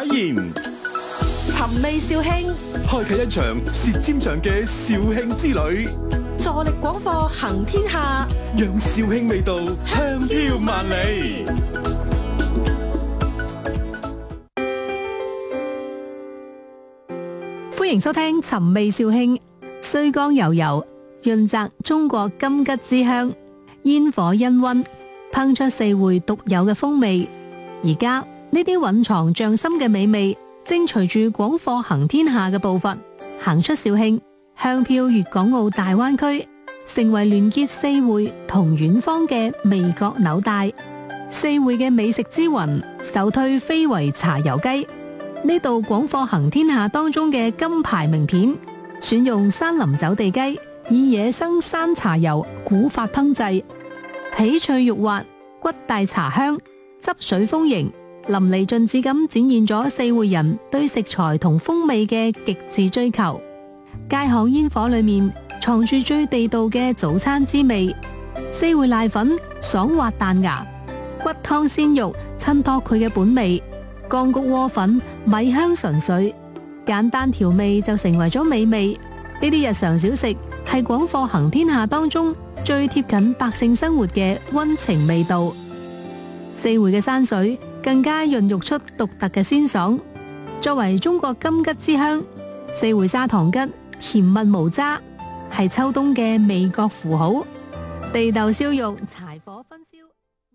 言， 尋味紹興， 開啟一場舌尖上嘅紹興之旅， 助力廣貨行天下， 讓紹興味道香飄萬里。 歡迎收聽尋味紹興，綏江油油潤澤中國金桔之鄉，煙火氤氳，烹出四會獨有嘅風味。而家呢啲蘊藏匠心嘅美味，正隨住廣貨行天下嘅步伐，行出紹興，香飄粵港澳大灣區，成為聯結四會同遠方嘅味覺紐帶。四會嘅美食之雲，首推非遺茶油雞。呢度廣貨行天下當中嘅金牌名片，選用山林走地雞，以野生山茶油古法烹製，皮脆肉滑，骨帶茶香，汁水豐盈，淋漓盡致咁展現咗四會人對食材同風味嘅極致追求。街巷煙火裏面藏住最地道嘅早餐滋味，四會瀨粉爽滑彈牙，骨湯鮮肉襯托佢嘅本味。乾谷窩粉米香純粹，簡單調味就成為咗美味。呢啲日常小食係廣貨行天下當中最貼近百姓生活嘅溫情味道。四會嘅山水更加孕育出獨特嘅鮮爽。作為中國金桔之鄉，四會砂糖桔甜蜜無渣，係秋冬嘅味覺符號。地豆燒肉柴火燻燒。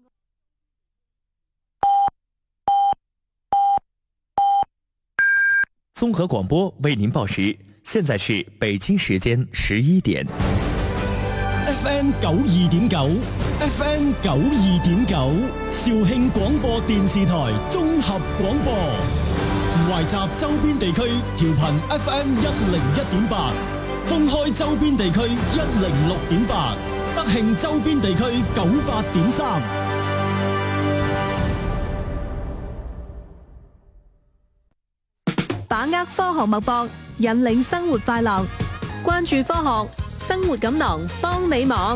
綜合廣播為您報時，現在是北京時間11點。 FM 92.9 ，FM 92.9，紹興廣播電視台綜合廣播，懷集周邊地區調頻 FM 101.8，封開周邊地區106.8，德慶周邊地區98.3。 把握科學脈搏，引領生活快樂，關注科學，生活錦囊幫你忙。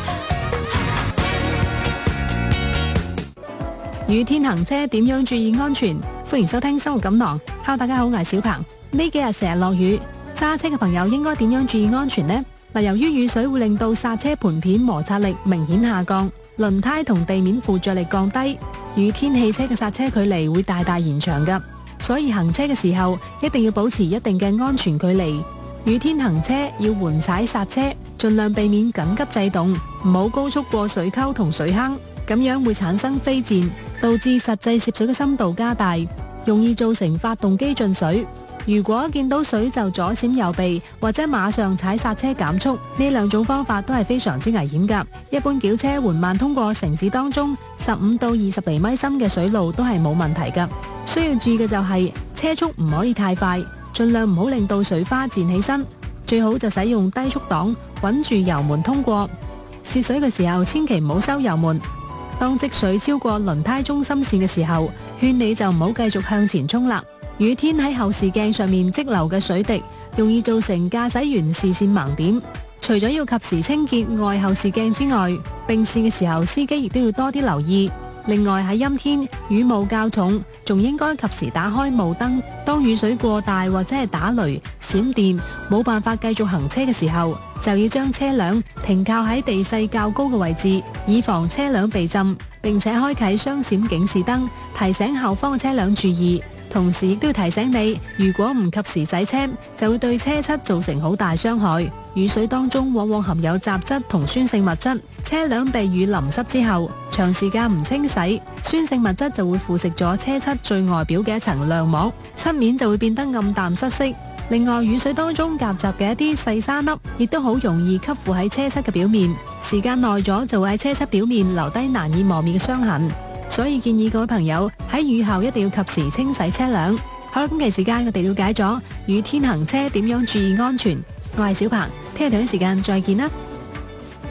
雨天行車點樣注意安全？歡迎收聽生活錦囊。Hello，大家好，我係小鵬。呢幾日成日落雨，揸車嘅朋友應該點樣注意安全呢？由於雨水會令到剎車盤片摩擦力明顯下降，輪胎同地面附着力降低，雨天汽車嘅剎車距離會大大延長㗎。所以行車嘅時候一定要保持一定嘅安全距離。雨天行車要緩踩剎車，盡量避免緊急制動，唔好高速過水溝同水坑，咁樣會產生飛濺，導致實際涉水嘅深度加大，容易造成發動機進水。如果見到水就左閃右避，或者馬上踩剎車減速，呢兩種方法都係非常之危險㗎。一般轎車緩慢通過城市當中15到20厘米深嘅水路都係冇問題㗎。需要注意嘅就係車速唔可以太快，盡量唔好令到水花濺起身，最好就使用低速檔，穩住油門通過。涉水嘅時候千祈唔好收油門。當積水超過輪胎中心線嘅時候，勸你就唔好繼續向前衝啦。雨天喺後視鏡上面積留嘅水滴，容易造成駕駛員視線盲點。除咗要及時清潔外後視鏡之外，並線嘅時候司機亦都要多啲留意。另外喺陰天雨霧較重，仲應該及時打開霧燈。當雨水過大或者係打雷、閃電，冇辦法繼續行車嘅時候，就要將車輛停靠喺地勢較高嘅位置，以防車輛被浸，並且開啟雙閃警示燈，提醒後方嘅車輛注意。同時亦都要提醒你，如果唔及時洗車，就會對車漆造成好大傷害。雨水當中往往含有雜質同酸性物質，車輛被雨淋濕之後，長時間唔清洗，酸性物質就會腐蝕咗車漆最外表嘅一層亮膜，漆面就會變得暗淡失色。另外，雨水當中夾雜嘅一啲細沙粒，亦都好容易吸附喺車漆嘅表面，時間耐咗就會喺車漆表面留低難以磨滅嘅傷痕。所以建議各位朋友喺雨後一定要及時清洗車輛。好啦，今期時間我哋了解咗雨天行車點樣注意安全。我係小鵬，聽日同一時間再見啦。